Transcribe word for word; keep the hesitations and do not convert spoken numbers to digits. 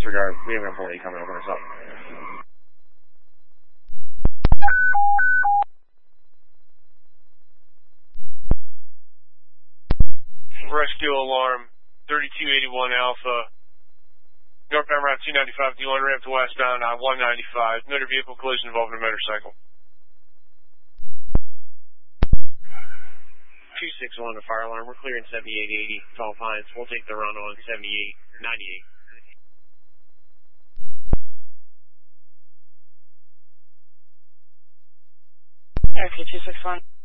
Disregard. We have a four eight coming. Open us up. Rescue alarm, thirty-two eighty-one Alpha. Northbound Route two ninety-five, D one ramp to westbound I one ninety-five. Motor vehicle collision involving a motorcycle. two six one, the fire alarm. We're clearing seventy-eight eighty. Tall Pines. We'll take the run on seventy-eight ninety-eight. Okay, two six one.